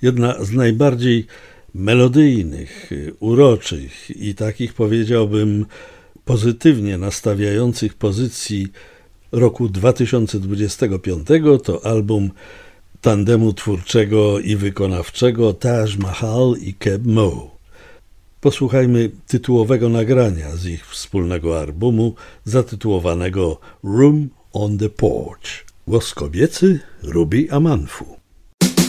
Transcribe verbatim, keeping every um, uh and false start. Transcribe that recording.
Jedna z najbardziej melodyjnych, uroczych i takich, powiedziałbym, pozytywnie nastawiających pozycji roku dwa tysiące dwudziestego piątego to album tandemu twórczego i wykonawczego Taj Mahal i Keb Mo. Posłuchajmy tytułowego nagrania z ich wspólnego albumu zatytułowanego Room on the Porch. Głos kobiecy Ruby Amanfu.